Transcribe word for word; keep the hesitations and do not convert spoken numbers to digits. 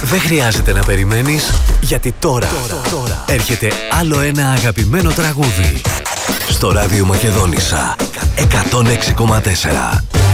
Δεν χρειάζεται να περιμένεις, γιατί τώρα, τώρα, τώρα έρχεται άλλο ένα αγαπημένο τραγούδι στο Ράδιο Μακεδόνισσα εκατόν έξι κόμμα τέσσερα.